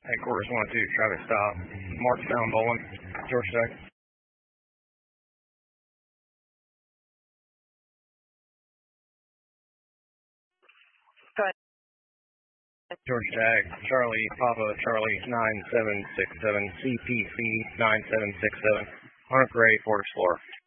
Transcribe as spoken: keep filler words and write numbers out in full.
Headquarters one two, traffic stop. Marchtown Bowling, Georgia Tech. Go ahead. Georgia Tech, Charlie, Papa, Charlie, nine seven six seven, C P C nine seven six seven, on a gray Ford Explorer.